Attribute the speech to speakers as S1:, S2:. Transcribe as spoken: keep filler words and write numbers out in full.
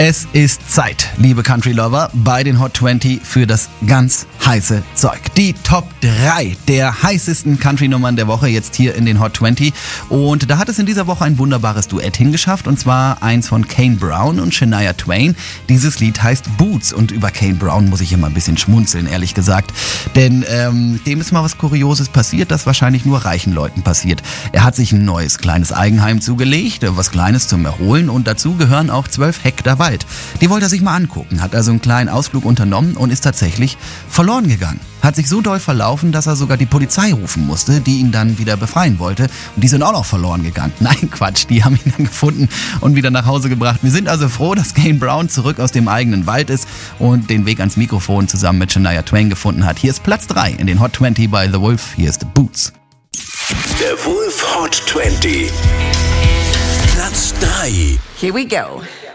S1: Es ist Zeit, liebe Country Lover, bei den Hot zwanzig für das ganz heiße Zeug. Die Top drei der heißesten Country-Nummern der Woche jetzt hier in den Hot zwanzig. Und da hat es in dieser Woche ein wunderbares Duett hingeschafft, und zwar eins von Kane Brown und Shania Twain. Dieses Lied heißt Boots, und über Kane Brown muss ich immer ein bisschen schmunzeln, ehrlich gesagt. Denn ähm, dem ist mal was Kurioses passiert, das wahrscheinlich nur reichen Leuten passiert. Er hat sich ein neues kleines Eigenheim zugelegt, was Kleines zum Erholen, und dazu gehören auch zwölf Hektar Wald. Die wollte er sich mal angucken, hat also einen kleinen Ausflug unternommen und ist tatsächlich verloren gegangen. Hat sich so doll verlaufen, dass er sogar die Polizei rufen musste, die ihn dann wieder befreien wollte. Und die sind auch noch verloren gegangen. Nein, Quatsch, die haben ihn dann gefunden und wieder nach Hause gebracht. Wir sind also froh, dass Kane Brown zurück aus dem eigenen Wald ist und den Weg ans Mikrofon zusammen mit Shania Twain gefunden hat. Hier ist Platz drei in den Hot zwanzig bei The Wolf. Hier ist Boots.
S2: Der Wolf Hot zwanzig. Platz drei.
S3: Here we go.